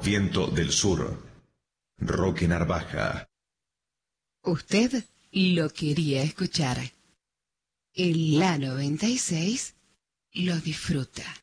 Viento del Sur. Roque Narvaja. Usted lo quería escuchar. En la 96 lo disfruta.